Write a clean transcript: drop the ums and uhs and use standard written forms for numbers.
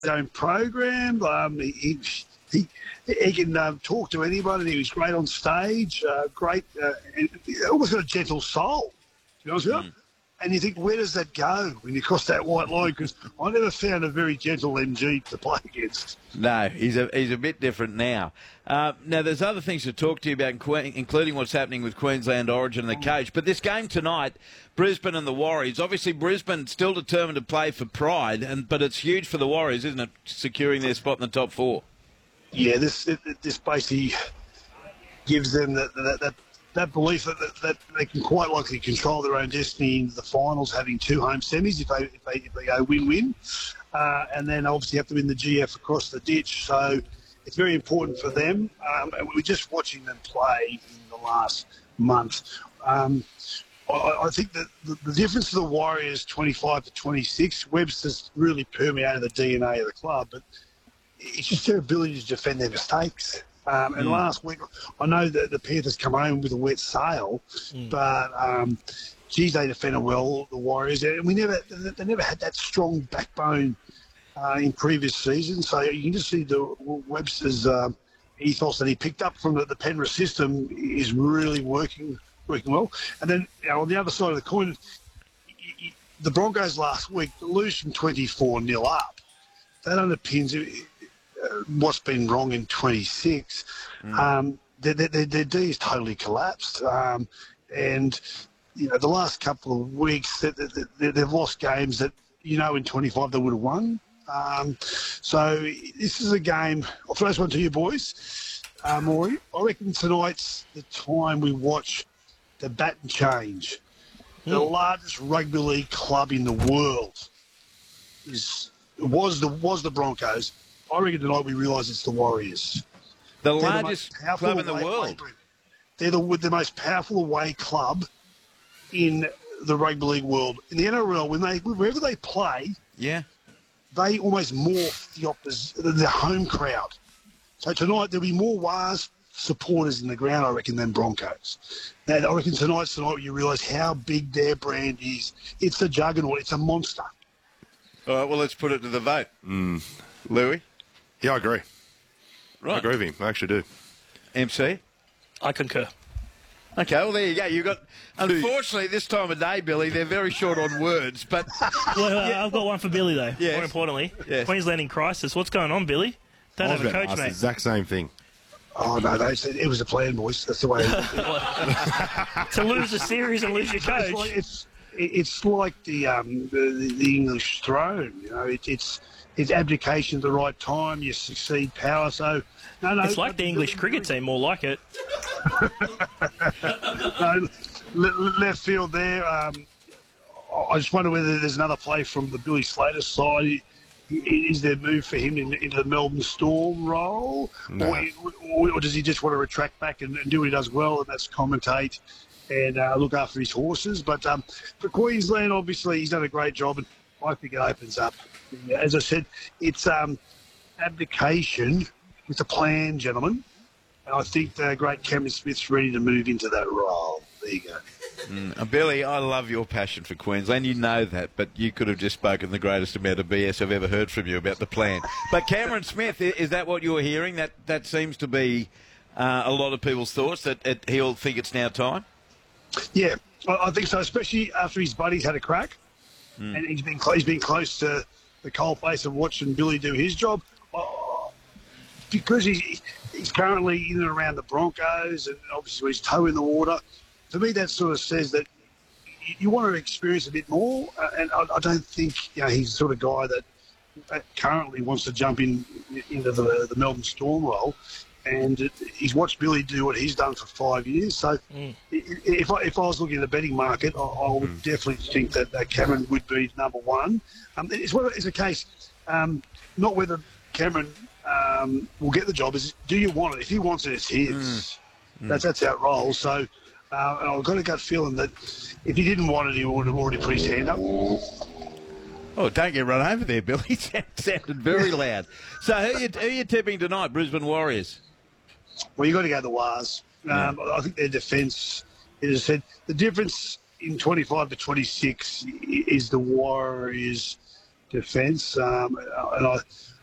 his own program. He can talk to anybody. He was great on stage, great, and almost got a gentle soul, to be honest with you. And you think, where does that go when you cross that white line? Because I never found a very gentle MG to play against. No, he's a bit different now. Now, there's other things to talk to you about, including what's happening with Queensland Origin and the coach. But this game tonight, Brisbane and the Warriors. Obviously, Brisbane still determined to play for pride, but it's huge for the Warriors, isn't it, securing their spot in the top four? Yeah, this basically gives them that belief that they can quite likely control their own destiny into the finals, having two home semis if they go win-win, and then obviously have to win the GF across the ditch. So it's very important for them. And we're just watching them play in the last month. I think that the difference to the Warriors 25 to 26, Webster's really permeated the DNA of the club, but it's just their ability to defend their mistakes. And last week, I know that the Panthers come home with a wet sail, but geez, they defended well, the Warriors, and they never had that strong backbone in previous seasons. So you can just see the Webster's ethos that he picked up from the Penrith system is really working well. And then on the other side of the coin, the Broncos last week lose from 24-0 up. That underpins what's been wrong in 26. Their D is totally collapsed. And, the last couple of weeks, they've lost games that, in 25 they would have won. So this is a game. I'll throw this one to you, boys. Maury, I reckon tonight's the time we watch the bat and change. The largest rugby league club in the world was the Broncos. I reckon tonight we realise it's the Warriors. The largest club in the world. They're the most powerful away club in the rugby league world. In the NRL, wherever they play, they almost morph the home crowd. So tonight there'll be more Wars supporters in the ground, I reckon, than Broncos. Now, I reckon tonight's the night you realise how big their brand is. It's a juggernaut. It's a monster. All right, well, let's put it to the vote. Louis? Yeah, I agree. Right. I agree with him. I actually do. MC? I concur. Okay, well, there you go. You got. Unfortunately, this time of day, Billy, they're very short on words, but. Well, I've got one for Billy, though. Yes. More importantly, Yes. Queensland in crisis. What's going on, Billy? Don't have a coach, The mate. exact same thing. Oh, no, they said it was a plan, boys. That's the way To lose the series and lose your coach. It's like the English throne. It's abdication at the right time. You succeed power. So no. It's like the English cricket team, more like it. Left field there. I just wonder whether there's another play from the Billy Slater side. Is there a move for him into the Melbourne Storm role? No. Or does he just want to retract back and do what he does well, and that's commentate and look after his horses? But for Queensland, obviously, he's done a great job, and I think it opens up. As I said, it's abdication with a plan, gentlemen. And I think the great Cameron Smith's ready to move into that role. There you go. Billy, I love your passion for Queensland. You know that, but you could have just spoken the greatest amount of BS I've ever heard from you about the plan. But Cameron Smith, is that what you're hearing? That seems to be a lot of people's thoughts, that he'll think it's now time? Yeah, I think so, especially after his buddies had a crack. And he's been close to the coalface of watching Billy do his job. Because he's currently in and around the Broncos, and obviously he's toe in the water. To me, that sort of says that you want to experience a bit more, and I don't think he's the sort of guy that currently wants to jump into the Melbourne Storm role. And he's watched Billy do what he's done for 5 years. So if I was looking at the betting market, I would definitely think that Cameron would be number one. It's a case, not whether Cameron will get the job, is do you want it? If he wants it, it's his. That's how it rolls. So I've got a gut feeling that if he didn't want it, he would have already put his hand up. Oh, don't get run over there, Billy. Sounded very loud. So who are you tipping tonight, Brisbane Warriors? Well, you've got to go to the Wars. I think their defence, as I said, the difference in 25 to 26 is the Warriors defence. And